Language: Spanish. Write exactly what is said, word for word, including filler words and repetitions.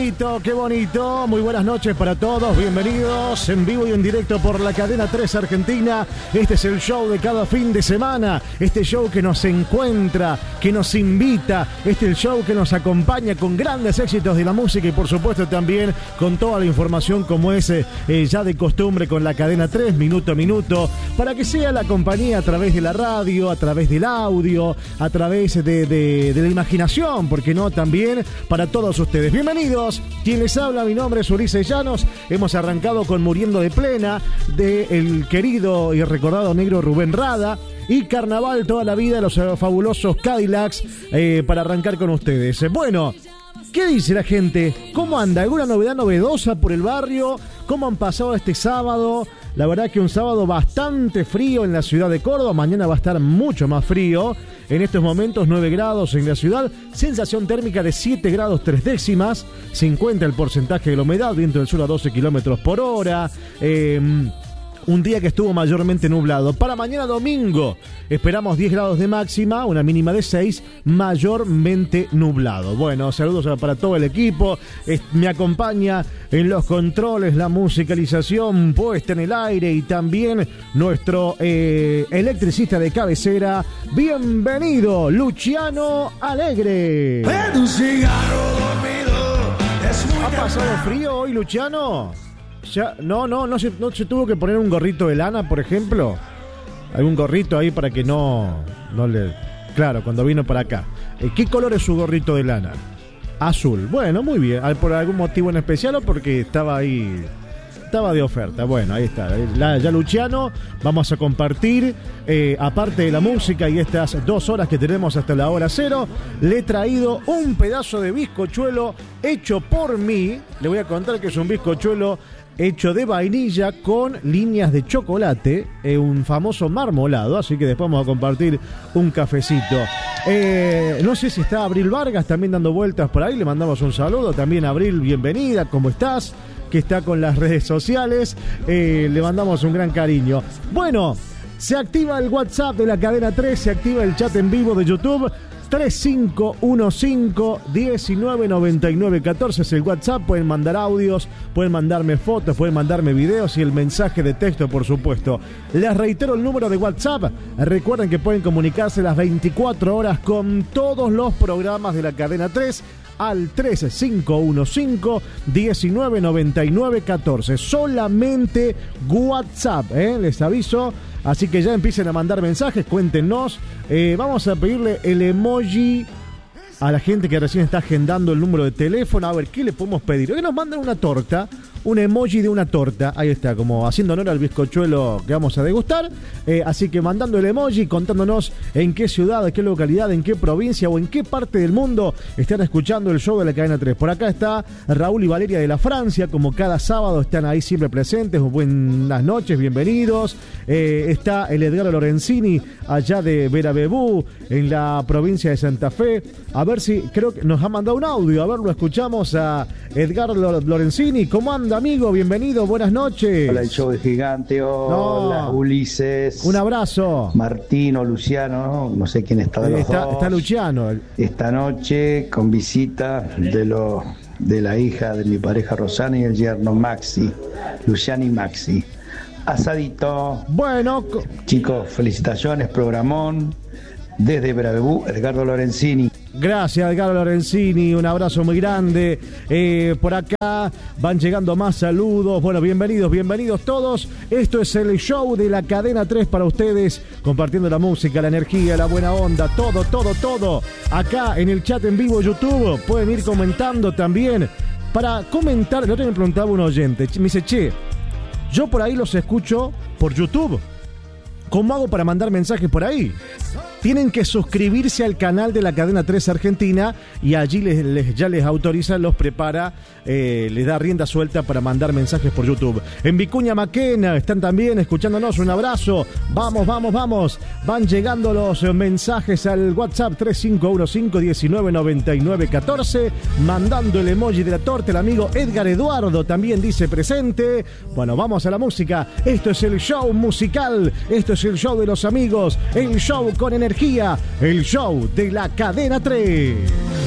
bonito, qué bonito. Muy buenas noches para todos. Bienvenidos en vivo y en directo por la cadena tres Argentina. Este es el show de cada fin de semana. Este show que nos encuentra, que nos invita. Este es el show que nos acompaña con grandes éxitos de la música y por supuesto también con toda la información como es eh, ya de costumbre con la cadena tres, minuto a minuto, para que sea la compañía a través de la radio, a través del audio, a través de, de, de la imaginación, porque no, también para todos ustedes. Bienvenidos, quien les habla, mi nombre es Ulises Llanos. Hemos arrancado con Muriendo de Plena, del querido y recordado negro Rubén Rada, y Carnaval toda la vida, los fabulosos Cadillacs, eh, para arrancar con ustedes. Bueno, ¿qué dice la gente? ¿Cómo anda? ¿Alguna novedad novedosa por el barrio? ¿Cómo han pasado este sábado? La verdad que un sábado bastante frío en la ciudad de Córdoba. Mañana va a estar mucho más frío. En estos momentos nueve grados en la ciudad. Sensación térmica de siete grados tres décimas. cincuenta el porcentaje de la humedad. Viento del sur a doce kilómetros por hora. Eh... Un día que estuvo mayormente nublado. Para mañana domingo esperamos diez grados de máxima, una mínima de seis, mayormente nublado. Bueno, saludos para todo el equipo. Me acompaña en los controles, la musicalización puesta en el aire y también nuestro eh, electricista de cabecera. Bienvenido, Luciano Alegre. ¿Ha pasado frío hoy, Luciano? Ya, no, no, no se, no se tuvo que poner un gorrito de lana, por ejemplo. Algún gorrito ahí para que no, no le... Claro, cuando vino para acá. ¿Qué color es su gorrito de lana? Azul. Bueno, muy bien. ¿Por algún motivo en especial o porque estaba ahí... Estaba de oferta? Bueno, ahí está. La, ya Luciano, vamos a compartir, eh, aparte de la música y estas dos horas que tenemos hasta la hora cero, le he traído un pedazo de bizcochuelo hecho por mí. Le voy a contar que es un bizcochuelo hecho de vainilla con líneas de chocolate, eh, un famoso marmolado, así que después vamos a compartir un cafecito. Eh, no sé si está Abril Vargas también dando vueltas por ahí, le mandamos un saludo. También Abril, bienvenida, ¿cómo estás? Que está con las redes sociales, eh, le mandamos un gran cariño. Bueno, se activa el WhatsApp de la cadena tres, se activa el chat en vivo de YouTube. Tres cinco uno cinco uno nueve nueve nueve uno cuatro es el WhatsApp. Pueden mandar audios, pueden mandarme fotos, pueden mandarme videos y el mensaje de texto, por supuesto. Les reitero el número de WhatsApp. Recuerden que pueden comunicarse las veinticuatro horas con todos los programas de la cadena tres al tres cinco uno cinco uno nueve nueve nueve uno cuatro. Solamente WhatsApp, ¿eh? Les aviso. Así que ya empiecen a mandar mensajes, cuéntenos. Eh, vamos a pedirle el emoji a la gente que recién está agendando el número de teléfono. A ver, ¿qué le podemos pedir? Que nos manden una torta, un emoji de una torta. Ahí está, como haciendo honor al bizcochuelo que vamos a degustar. Eh, así que mandando el emoji, contándonos en qué ciudad, en qué localidad, en qué provincia o en qué parte del mundo están escuchando el show de la cadena tres. Por acá está Raúl y Valeria de la Francia, como cada sábado están ahí siempre presentes. Buenas noches, bienvenidos. Eh, está el Edgardo Lorenzini allá de Verabebú, en la provincia de Santa Fe. A ver si, creo que nos ha mandado un audio. A ver, lo escuchamos a Edgardo Lorenzini. ¿Cómo anda, amigo? Bienvenido, buenas noches. Hola, el show de Gigante. Hola, no. Ulises. Un abrazo. Martino, Luciano, no sé quién está de los está, dos. Está Luciano. Esta noche con visita de los de la hija de mi pareja Rosana y el yerno Maxi, Luciano y Maxi. Asadito. Bueno, chicos, felicitaciones, programón. Desde Verabebú, Edgardo Lorenzini. Gracias, Edgardo Lorenzini, un abrazo muy grande. Eh, por acá van llegando más saludos. Bueno, bienvenidos, bienvenidos todos. Esto es el show de la cadena tres para ustedes, compartiendo la música, la energía, la buena onda, todo, todo, todo. Acá en el chat en vivo YouTube pueden ir comentando también. Para comentar, el otro día me preguntaba un oyente, me dice, che, yo por ahí los escucho por YouTube. ¿Cómo hago para mandar mensajes por ahí? Tienen que suscribirse al canal de la cadena tres Argentina y allí les, les, ya les autoriza, los prepara, eh, les da rienda suelta para mandar mensajes por YouTube. En Vicuña Maquena están también escuchándonos, un abrazo. Vamos, vamos, vamos. Van llegando los mensajes al WhatsApp tres cinco uno cinco uno nueve nueve nueve uno cuatro, mandando el emoji de la torta. El amigo Edgar Eduardo también dice presente. Bueno, vamos a la música. Esto es el show musical, esto es el show de los amigos, el show con energía, el show de la cadena tres.